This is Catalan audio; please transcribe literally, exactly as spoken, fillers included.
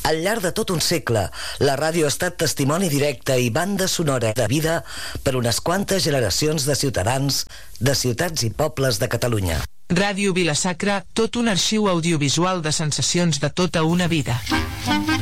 Al llarg de tot un segle, la ràdio ha estat testimoni directe i banda sonora de vida per unes quantes generacions de ciutadans de ciutats i pobles de Catalunya. Ràdio Vila-sacra, tot un arxiu audiovisual de sensacions de tota una vida.